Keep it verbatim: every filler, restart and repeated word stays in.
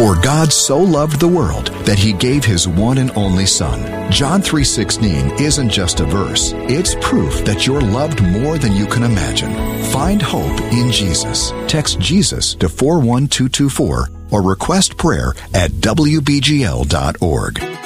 For God so loved the world that he gave his one and only Son. John three sixteen isn't just a verse. It's proof that you're loved more than you can imagine. Find hope in Jesus. Text Jesus to four one two two four or request prayer at W B G L dot org.